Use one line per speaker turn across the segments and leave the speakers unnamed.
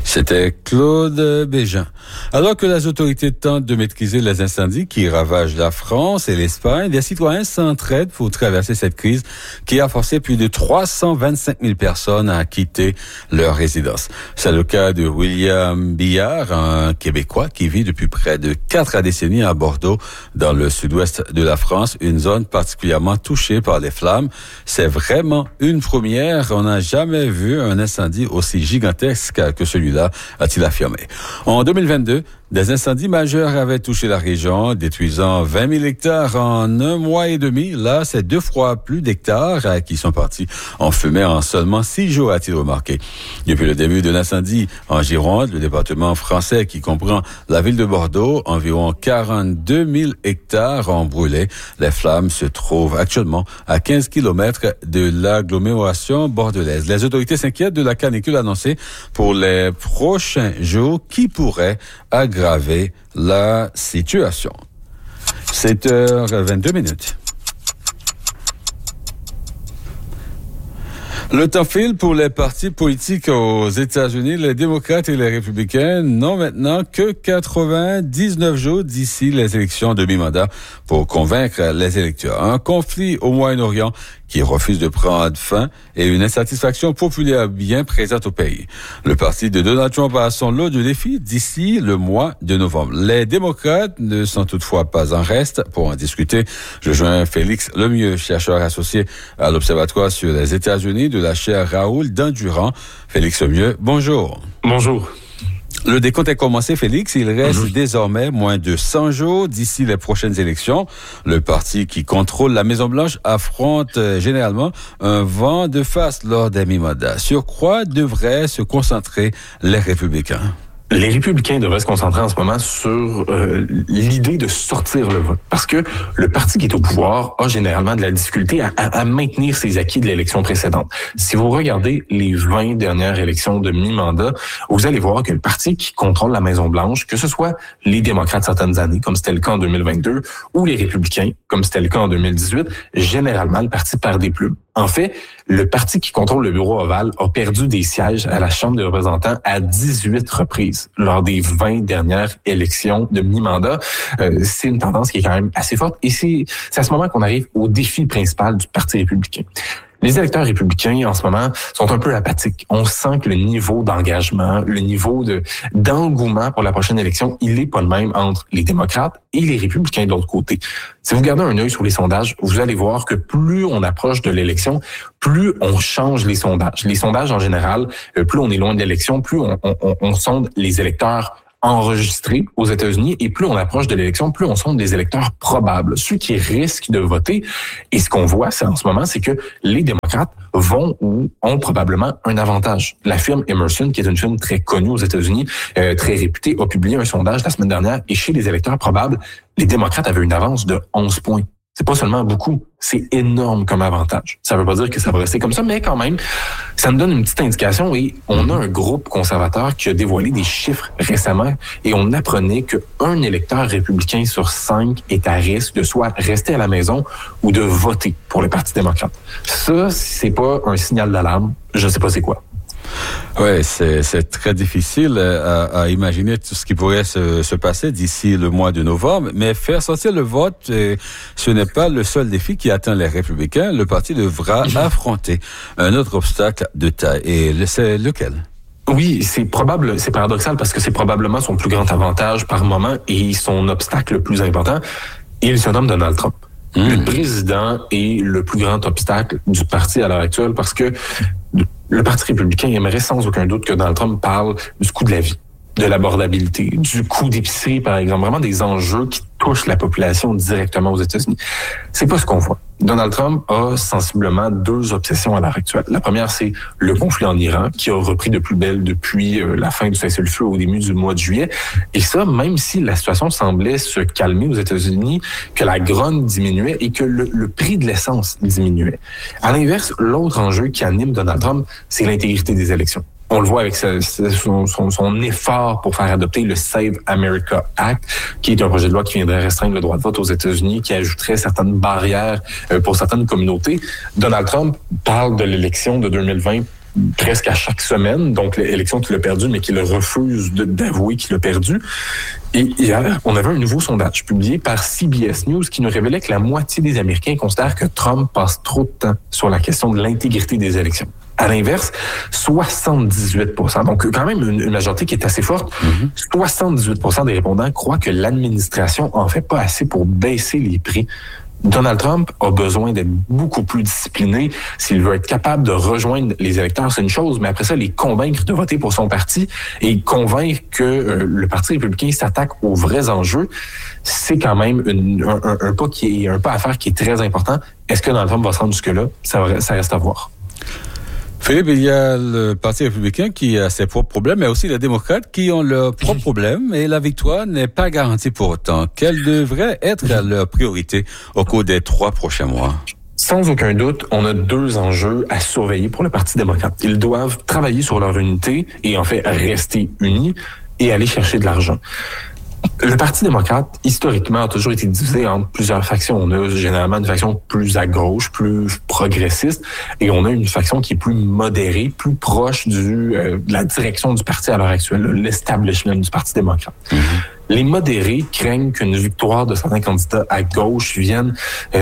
C'était Claude Bégin. Alors que les autorités tentent de maîtriser les incendies qui ravagent la France et l'Espagne, des citoyens s'entraident pour traverser cette crise qui a forcé plus de 325 000 personnes à quitter leur résidence. C'est le cas de William Billard, un Québécois qui vit depuis près de 4 décennies à Bordeaux, dans le sud-ouest de la France, une zone particulièrement touchée par les flammes. C'est vraiment une première. On n'a jamais vu un incendie aussi gigantesque que celui-là, a-t-il affirmé. En 2022, des incendies majeurs avaient touché la région, détruisant 20 000 hectares en 1 mois et demi. Là, c'est 2 fois plus d'hectares qui sont partis en fumée en seulement 6 jours, a-t-il remarqué. Depuis le début de l'incendie en Gironde, le département français qui comprend la ville de Bordeaux, environ 42 000 hectares ont brûlé. Les flammes se trouvent actuellement à 15 km de l'agglomération bordelaise. Les autorités s'inquiètent de la canicule annoncée pour les prochains jours qui pourrait aggraver la situation. 7h22. Le temps file pour les partis politiques aux États-Unis. Les démocrates et les républicains n'ont maintenant que 99 jours d'ici les élections de mi-mandat pour convaincre les électeurs. Un conflit au Moyen-Orient qui refuse de prendre fin et une insatisfaction populaire bien présente au pays. Le parti de Donald Trump a son lot de défis d'ici le mois de novembre. Les démocrates ne sont toutefois pas en reste. Pour en discuter, je joins Félix Lemieux, chercheur associé à l'Observatoire sur les États-Unis de la chaire Raoul Dandurand. Félix Lemieux, bonjour.
Bonjour.
Le décompte est commencé, Félix. Il reste désormais moins de 100 jours d'ici les prochaines élections. Le parti qui contrôle la Maison-Blanche affronte généralement un vent de face lors des mi-mandats. Sur quoi devraient se concentrer les républicains?
Les républicains devraient se concentrer en ce moment sur l'idée de sortir le vote. Parce que le parti qui est au pouvoir a généralement de la difficulté à maintenir ses acquis de l'élection précédente. Si vous regardez les 20 dernières élections de mi-mandat, vous allez voir que le parti qui contrôle la Maison-Blanche, que ce soit les démocrates certaines années, comme c'était le cas en 2022, ou les républicains, comme c'était le cas en 2018, généralement, le parti perd des plumes. En fait, le parti qui contrôle le bureau ovale a perdu des sièges à la Chambre des représentants à 18 reprises lors des 20 dernières élections de mi-mandat. C'est une tendance qui est quand même assez forte et c'est à ce moment qu'on arrive au défi principal du Parti républicain. Les électeurs républicains, en ce moment, sont un peu apathiques. On sent que le niveau d'engagement, le niveau d'engouement pour la prochaine élection, il est pas le même entre les démocrates et les républicains de l'autre côté. Si vous gardez un œil sur les sondages, vous allez voir que plus on approche de l'élection, plus on change les sondages. Les sondages, en général, plus on est loin de l'élection, plus on sonde les électeurs enregistrés aux États-Unis et plus on approche de l'élection, plus on sonde des électeurs probables, ceux qui risquent de voter. Et ce qu'on voit, c'est en ce moment, c'est que les démocrates vont ou ont probablement un avantage. La firme Emerson, qui est une firme très connue aux États-Unis, très réputée, a publié un sondage la semaine dernière et chez les électeurs probables, les démocrates avaient une avance de 11 points. C'est pas seulement beaucoup, c'est énorme comme avantage. Ça veut pas dire que ça va rester comme ça, mais quand même, ça nous donne une petite indication et on a un groupe conservateur qui a dévoilé des chiffres récemment et on apprenait qu'un électeur républicain sur 5 est à risque de soit rester à la maison ou de voter pour le Parti démocrate. Ça, c'est pas un signal d'alarme, je sais pas c'est quoi.
Oui, c'est très difficile à imaginer tout ce qui pourrait se passer d'ici le mois de novembre, mais faire sortir le vote, ce n'est pas le seul défi qui attend les républicains. Le parti devra affronter un autre obstacle de taille. Et c'est lequel?
Oui, c'est paradoxal parce que c'est probablement son plus grand avantage par moment et son obstacle le plus important. Il se nomme Donald Trump. Le président est le plus grand obstacle du parti à l'heure actuelle parce que le Parti républicain aimerait sans aucun doute que Donald Trump parle du coût de la vie, de l'abordabilité, du coût d'épicerie, par exemple, vraiment des enjeux qui touchent la population directement aux États-Unis. C'est pas ce qu'on voit. Donald Trump a sensiblement 2 obsessions à l'heure actuelle. La première, c'est le conflit en Iran, qui a repris de plus belle depuis la fin du cessez-le-feu au début du mois de juillet. Et ça, même si la situation semblait se calmer aux États-Unis, que la grogne diminuait et que le prix de l'essence diminuait. À l'inverse, l'autre enjeu qui anime Donald Trump, c'est l'intégrité des élections. On le voit avec son effort pour faire adopter le Save America Act, qui est un projet de loi qui viendrait restreindre le droit de vote aux États-Unis, qui ajouterait certaines barrières pour certaines communautés. Donald Trump parle de l'élection de 2020 presque à chaque semaine, donc l'élection qu'il a perdue, mais qu'il refuse d'avouer qu'il a perdu. Et hier, on avait un nouveau sondage publié par CBS News qui nous révélait que la moitié des Américains considèrent que Trump passe trop de temps sur la question de l'intégrité des élections. À l'inverse, 78%, donc quand même une majorité qui est assez forte, 78% des répondants croient que l'administration en fait pas assez pour baisser les prix. Donald Trump a besoin d'être beaucoup plus discipliné. S'il veut être capable de rejoindre les électeurs, c'est une chose, mais après ça, les convaincre de voter pour son parti et convaincre que le Parti républicain s'attaque aux vrais enjeux, c'est quand même un pas à faire qui est très important. Est-ce que Donald Trump va se rendre jusque-là? Ça reste à voir.
Philippe, il y a le Parti républicain qui a ses propres problèmes, mais aussi les démocrates qui ont leurs propres problèmes, et la victoire n'est pas garantie pour autant. Quelle devrait être leur priorité au cours des 3 prochains mois?
Sans aucun doute, on a 2 enjeux à surveiller pour le Parti démocrate. Ils doivent travailler sur leur unité et en fait rester unis et aller chercher de l'argent. Le Parti démocrate, historiquement, a toujours été divisé entre plusieurs factions. On a généralement une faction plus à gauche, plus progressiste, et on a une faction qui est plus modérée, plus proche de la direction du parti à l'heure actuelle, l'establishment du Parti démocrate. Les modérés craignent qu'une victoire de certains candidats à gauche vienne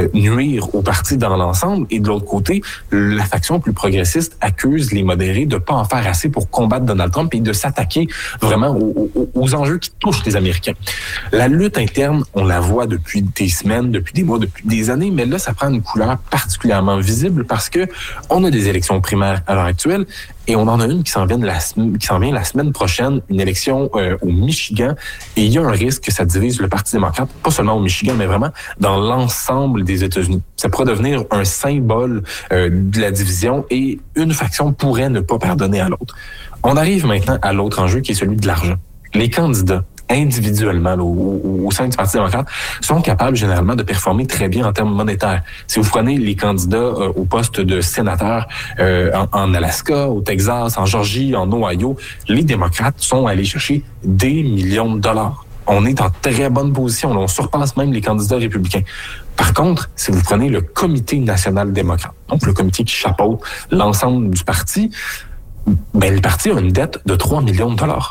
nuire au parti dans l'ensemble. Et de l'autre côté, la faction plus progressiste accuse les modérés de ne pas en faire assez pour combattre Donald Trump et de s'attaquer vraiment aux enjeux qui touchent les Américains. La lutte interne, on la voit depuis des semaines, depuis des mois, depuis des années, mais là, ça prend une couleur particulièrement visible parce que on a des élections primaires à l'heure actuelle. Et on en a une qui s'en vient la semaine prochaine, une élection au Michigan. Et il y a un risque que ça divise le Parti démocrate, pas seulement au Michigan, mais vraiment dans l'ensemble des États-Unis. Ça pourrait devenir un symbole de la division et une faction pourrait ne pas pardonner à l'autre. On arrive maintenant à l'autre enjeu qui est celui de l'argent. Les candidats, individuellement au sein du Parti démocrate, sont capables généralement de performer très bien en termes monétaires. Si vous prenez les candidats au poste de sénateur en Alaska, au Texas, en Georgie, en Ohio, les démocrates sont allés chercher des millions de dollars. On est en très bonne position. On surpasse même les candidats républicains. Par contre, si vous prenez le Comité national démocrate, donc le comité qui chapeaute l'ensemble du parti, ben le parti a une dette de 3 millions de dollars.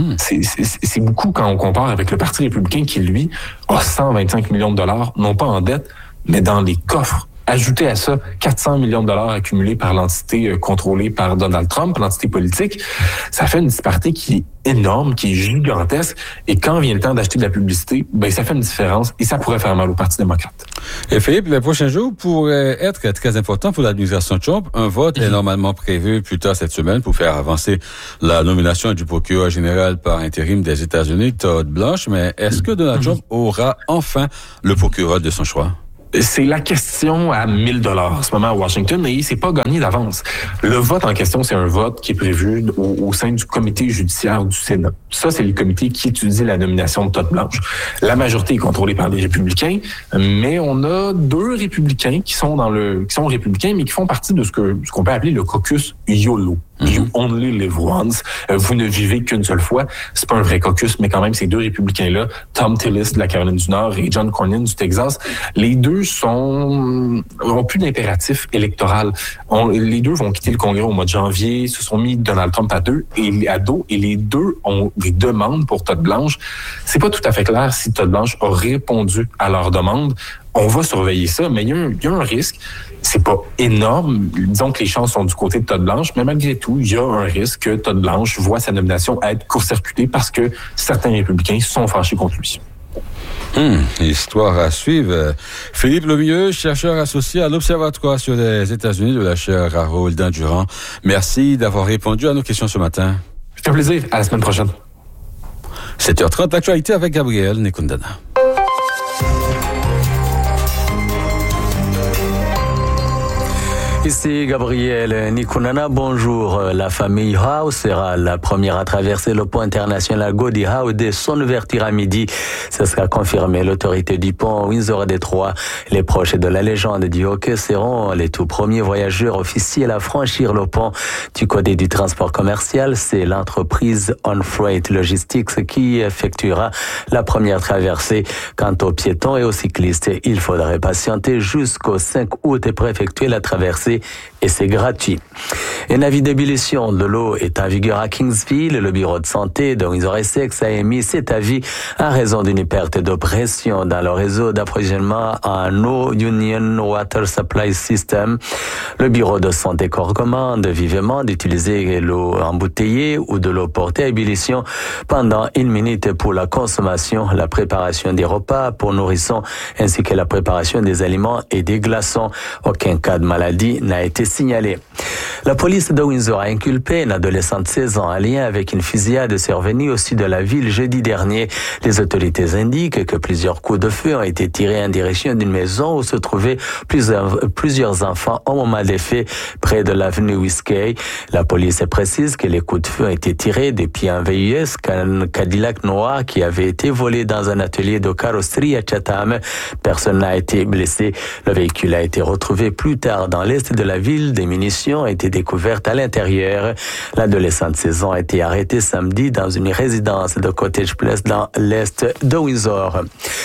C'est beaucoup quand on compare avec le Parti républicain qui, lui, a 125 millions de dollars, non pas en dette, mais dans les coffres. Ajoutez à ça 400 millions de dollars accumulés par l'entité contrôlée par Donald Trump, l'entité politique. Ça fait une disparité qui est énorme, qui est gigantesque. Et quand vient le temps d'acheter de la publicité, ben ça fait une différence et ça pourrait faire mal au Parti démocrate.
Et Philippe, les prochains jours pourraient être très importants pour l'administration Trump. Un vote est normalement prévu plus tard cette semaine pour faire avancer la nomination du procureur général par intérim des États-Unis, Todd Blanche. Mais est-ce que Donald Trump aura enfin le procureur de son choix?
C'est la question à 1 000 $ en ce moment à Washington et c'est pas gagné d'avance. Le vote en question, c'est un vote qui est prévu au sein du comité judiciaire du Sénat. Ça, c'est le comité qui étudie la nomination de Todd Blanche. La majorité est contrôlée par les républicains, mais on a 2 républicains qui sont républicains, mais qui font partie de ce qu'on peut appeler le caucus YOLO. You only live once. Vous ne vivez qu'une seule fois. C'est pas un vrai caucus, mais quand même, ces 2 républicains-là, Thom Tillis de la Caroline du Nord et John Cornyn du Texas, les 2 ont plus d'impératif électoral. Les 2 vont quitter le Congrès au mois de janvier, se sont mis Donald Trump à dos, et les 2 ont des demandes pour Todd Blanche. C'est pas tout à fait clair si Todd Blanche a répondu à leurs demandes. On va surveiller ça, mais il y a un risque. C'est pas énorme. Disons que les chances sont du côté de Todd Blanche, mais malgré tout, il y a un risque que Todd Blanche voit sa nomination être court-circuitée parce que certains républicains sont fâchés contre lui.
Histoire à suivre. Philippe Lemieux, chercheur associé à l'Observatoire sur les États-Unis de la chaire Harold Durand. Merci d'avoir répondu à nos questions ce matin.
C'est un plaisir. À la semaine prochaine.
7h30, l'actualité avec Gabriel Nekundana.
Ici Gabriel Nikunana, bonjour. La famille Howe sera la première à traverser le pont international Gordie Howe dès son ouverture à midi. Ce sera confirmé. L'autorité du pont Windsor-Détroit, les proches de la légende du hockey seront les tout premiers voyageurs officiels à franchir le pont. Du côté du transport commercial, c'est l'entreprise On Freight Logistics qui effectuera la première traversée. Quant aux piétons et aux cyclistes, il faudrait patienter jusqu'au 5 août pour effectuer la traversée et c'est gratuit. Une avis d'ébullition de l'eau est en vigueur à Kingsville. Le bureau de santé de Windsor-Essex a émis cet avis en raison d'une perte de pression dans le réseau d'approvisionnement en eau Union Water Supply System. Le bureau de santé recommande vivement d'utiliser l'eau embouteillée ou de l'eau portée à ébullition pendant 1 minute pour la consommation, la préparation des repas pour nourrissons ainsi que la préparation des aliments et des glaçons. Aucun cas de maladie n'a été signalé. La police de Windsor a inculpé une adolescente de 16 ans en lien avec une fusillade survenue au sud de la ville jeudi dernier. Les autorités indiquent que plusieurs coups de feu ont été tirés en direction d'une maison où se trouvaient plusieurs enfants au moment des faits près de l'avenue Whiskey. La police précise que les coups de feu ont été tirés depuis un VUS, un Cadillac noir qui avait été volé dans un atelier de carrosserie à Chatham. Personne n'a été blessé. Le véhicule a été retrouvé plus tard dans l'est de la ville. Des munitions ont été découvertes à l'intérieur. L'adolescent de 16 ans a été arrêté samedi dans une résidence de Cottage Place dans l'est de Windsor.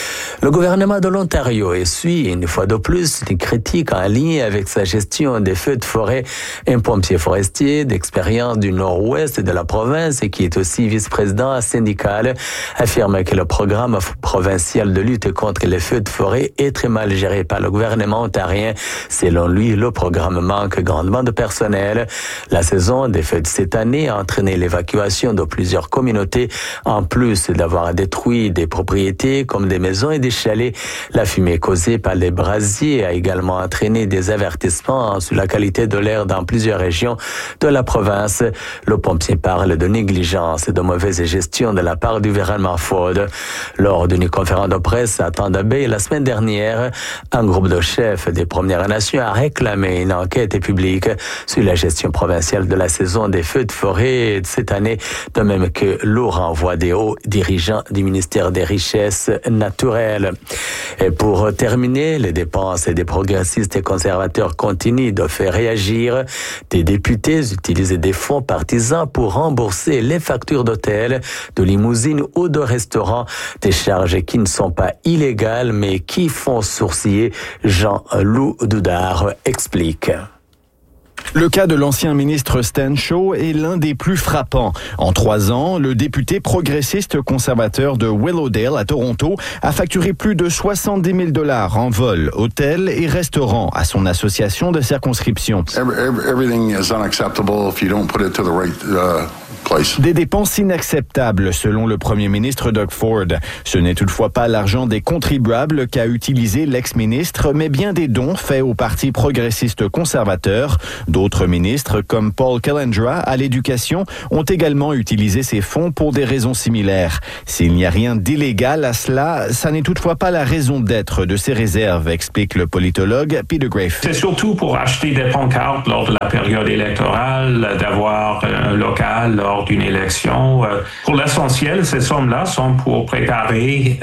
Le gouvernement de l'Ontario essuie une fois de plus des critiques en lien avec sa gestion des feux de forêt. Un pompier forestier d'expérience du nord-ouest de la province et qui est aussi vice-président syndical affirme que le programme provincial de lutte contre les feux de forêt est très mal géré par le gouvernement ontarien. Selon lui, le programme manque grandement de personnel. La saison des feux de cette année a entraîné l'évacuation de plusieurs communautés, en plus d'avoir détruit des propriétés comme des maisons et des chalets. La fumée causée par les brasiers a également entraîné des avertissements sur la qualité de l'air dans plusieurs régions de la province. Le pompier parle de négligence et de mauvaise gestion de la part du gouvernement Ford. Lors d'une conférence de presse à Thunder Bay la semaine dernière, un groupe de chefs des Premières Nations a réclamé une enquête publique sur la gestion provinciale de la saison des feux de forêt de cette année, de même que le renvoi des hauts dirigeants du ministère des Richesses naturelles. Et pour terminer, les dépenses des progressistes et conservateurs continuent de faire réagir. Des députés utilisent des fonds partisans pour rembourser les factures d'hôtel, de limousines ou de restaurants, des charges qui ne sont pas illégales mais qui font sourciller. Jean-Loup Doudard explique.
Le cas de l'ancien ministre Stan Shaw est l'un des plus frappants. En 3 ans, le député progressiste conservateur de Willowdale à Toronto a facturé plus de 70 000 $ en vol, hôtel et restaurant à son association de circonscription.
Everything is unacceptable if you don't put it to the right place.
Des dépenses inacceptables, selon le premier ministre Doug Ford. Ce n'est toutefois pas l'argent des contribuables qu'a utilisé l'ex-ministre, mais bien des dons faits au Parti progressiste conservateur. D'autres ministres, comme Paul Kelendra à l'éducation, ont également utilisé ces fonds pour des raisons similaires. S'il n'y a rien d'illégal à cela, ça n'est toutefois pas la raison d'être de ces réserves, explique le politologue Peter Grafe.
C'est surtout pour acheter des pancartes lors de la période électorale, d'avoir un local lors d'une élection. Pour l'essentiel, ces sommes-là sont pour préparer,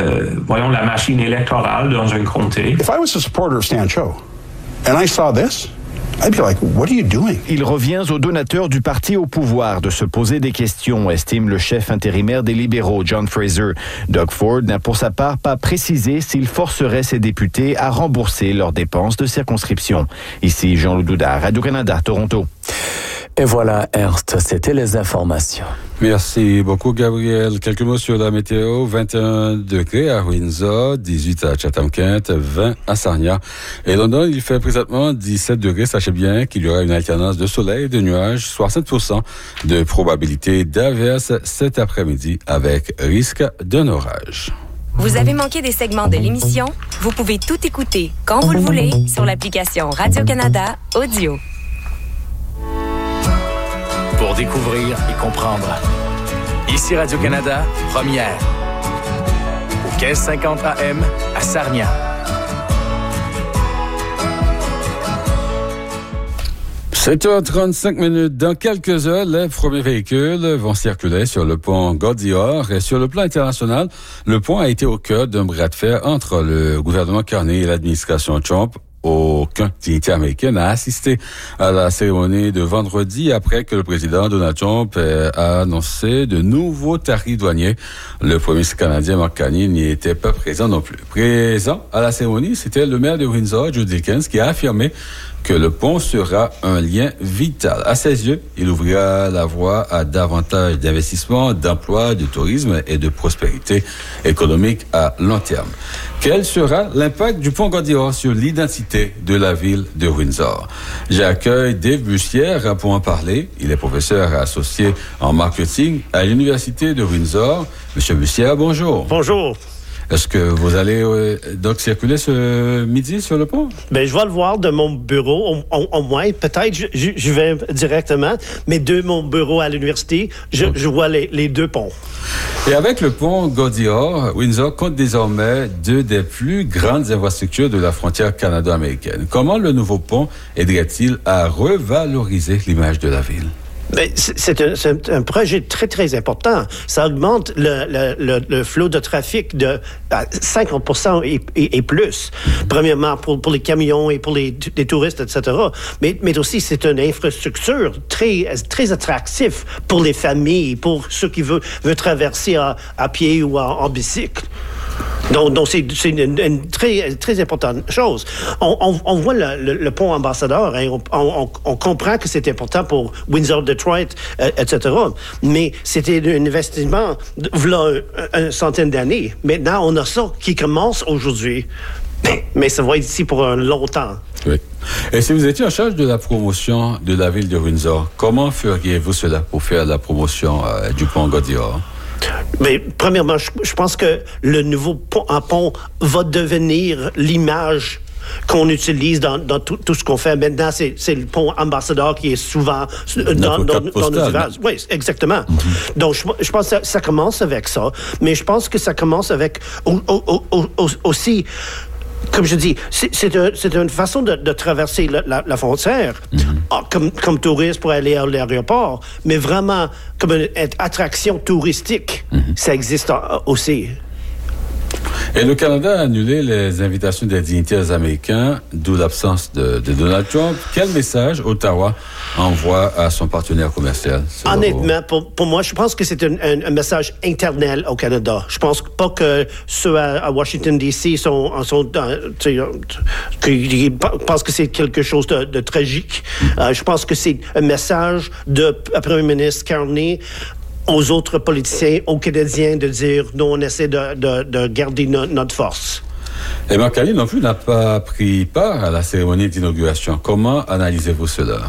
la machine électorale dans un comté.
If I was a supporter of Stan Shaw and I saw this, I'd be like, what are you doing?
Il revient aux donateurs du parti au pouvoir de se poser des questions, estime le chef intérimaire des libéraux, John Fraser. Doug Ford n'a pour sa part pas précisé s'il forcerait ses députés à rembourser leurs dépenses de circonscription. Ici Jean-Loup Doudard, Radio-Canada, Toronto.
Et voilà, Ernst, c'était les informations.
Merci beaucoup, Gabriel. Quelques mots sur la météo. 21 degrés à Windsor, 18 à Chatham-Kent, 20 à Sarnia. Et London, il fait présentement 17 degrés. Sachez bien qu'il y aura une alternance de soleil et de nuages, 60% de probabilité d'averse cet après-midi avec risque d'un orage.
Vous avez manqué des segments de l'émission? Vous pouvez tout écouter quand vous le voulez sur l'application Radio-Canada Audio.
Pour découvrir et comprendre. Ici Radio-Canada, première. Au 1550 AM à Sarnia.
« 7h35. Dans quelques heures, les premiers véhicules vont circuler sur le pont Gaudior. Et sur le plan international, le pont a été au cœur d'un bras de fer entre le gouvernement Carney et l'administration Trump. Aucun dignitaire américain n'a assisté à la cérémonie de vendredi après que le président Donald Trump a annoncé de nouveaux tarifs douaniers. Le premier ministre canadien Mark Carney n'y était pas présent non plus. Présent à la cérémonie, c'était le maire de Windsor, Joe Dickens, qui a affirmé que le pont sera un lien vital. À ses yeux, il ouvrira la voie à davantage d'investissements, d'emplois, de tourisme et de prospérité économique à long terme. Quel sera l'impact du pont Gaudior sur l'identité de la ville de Windsor? J'accueille Dave Bussière pour en parler. Il est professeur associé en marketing à l'Université de Windsor. Monsieur Bussière, bonjour.
Bonjour.
Est-ce que vous allez donc circuler ce midi sur le pont?
Ben, je vais le voir de mon bureau, au moins. Peut-être je vais directement, mais de mon bureau à l'université, je vois les deux ponts.
Et avec le pont Gaudior, Windsor compte désormais deux des plus grandes infrastructures de la frontière canado-américaine. Comment le nouveau pont aiderait-il à revaloriser l'image de la ville?
Mais c'est un projet très, très important. Ça augmente le flot de trafic de 50% et plus. Premièrement, pour les camions et pour les touristes, etc. Mais aussi, c'est une infrastructure très, très attractive pour les familles, pour ceux qui veulent traverser à pied ou en bicycle. Donc c'est une très, très importante chose. On voit le pont Ambassadeur, hein, on comprend que c'est important pour Windsor, Detroit, etc. Mais c'était un investissement voilà une centaine d'années. Maintenant, on a ça qui commence aujourd'hui. Mais ça va être ici pour un long temps.
Oui. Et si vous étiez en charge de la promotion de la ville de Windsor, comment feriez-vous cela pour faire la promotion du pont Gaudior?
Mais premièrement, je pense que le nouveau pont va devenir l'image qu'on utilise dans tout ce qu'on fait. Maintenant, c'est le pont Ambassadeur qui est souvent dans nos villages. Oui, exactement. Mm-hmm. Donc, je pense que ça commence avec ça, mais je pense que ça commence avec aussi... Comme je dis, c'est une façon de traverser la frontière, comme touriste pour aller à l'aéroport, mais vraiment comme une attraction touristique. Ça existe aussi.
Et le Canada a annulé les invitations des dignitaires américains, d'où l'absence de Donald Trump. Quel message Ottawa envoie à son partenaire commercial?
Honnêtement, pour moi, je pense que c'est un message interne au Canada. Je pense pas que ceux à Washington, D.C. qui pensent que c'est quelque chose de tragique. Je pense que c'est un message de Premier ministre Carney aux autres politiciens, aux Canadiens, de dire nous, on essaie de garder notre force.
Et Mark Carney non plus n'a pas pris part à la cérémonie d'inauguration. Comment analysez-vous cela?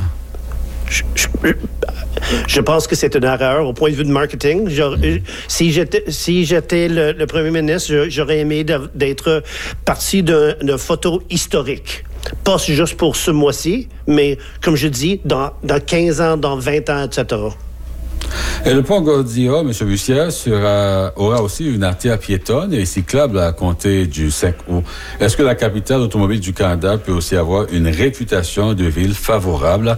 Je pense que c'est une erreur au point de vue de marketing. Si j'étais le premier ministre, j'aurais aimé d'être partie d'une photo historique. Pas juste pour ce mois-ci, mais comme je dis, dans 15 ans, dans 20 ans, etc.
Et le pont Gaudior, M. Bussière, aura aussi une artère piétonne et cyclable à compter du 5 août. Est-ce que la capitale automobile du Canada peut aussi avoir une réputation de ville favorable